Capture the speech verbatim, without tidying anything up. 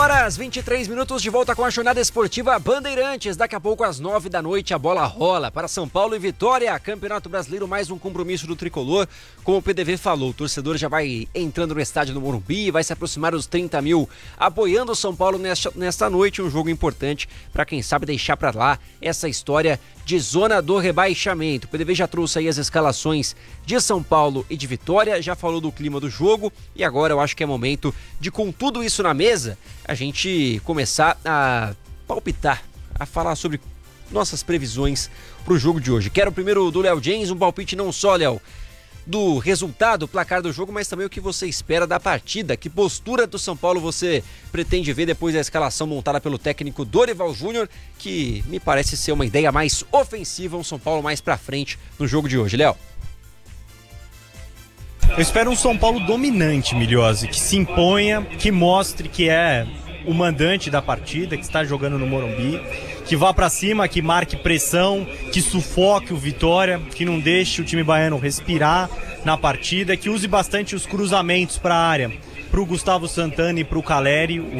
horas, vinte e três minutos, de volta com a jornada esportiva Bandeirantes. Daqui a pouco, às nove da noite, a bola rola para São Paulo e Vitória. Campeonato Brasileiro, mais um compromisso do Tricolor. Como o P D V falou, o torcedor já vai entrando no estádio do Morumbi, vai se aproximar dos trinta mil apoiando o São Paulo nesta, nesta noite. Um jogo importante para, quem sabe, deixar para lá essa história de zona do rebaixamento. O P D V já trouxe aí as escalações de São Paulo e de Vitória, já falou do clima do jogo e agora eu acho que é momento de, com tudo isso na mesa, a gente começar a palpitar, a falar sobre nossas previsões para o jogo de hoje. Quero primeiro do Léo James, um palpite não só, Léo, do resultado, placar do jogo, mas também o que você espera da partida. Que postura do São Paulo você pretende ver depois da escalação montada pelo técnico Dorival Júnior, que me parece ser uma ideia mais ofensiva, um São Paulo mais pra frente no jogo de hoje, Léo? Eu espero um São Paulo dominante, Milhose, que se imponha, que mostre que é o mandante da partida, que está jogando no Morumbi, que vá pra cima, que marque pressão, que sufoque o Vitória, que não deixe o time baiano respirar na partida, que use bastante os cruzamentos para a área, pro Gustavo Santana e pro Caleri.